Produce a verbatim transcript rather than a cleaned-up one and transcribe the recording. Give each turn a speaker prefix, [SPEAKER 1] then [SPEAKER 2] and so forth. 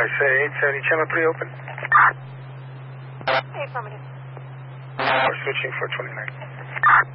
[SPEAKER 1] say eight seventy, channel three open.
[SPEAKER 2] Affirmative.
[SPEAKER 1] We're switching for twenty-nine.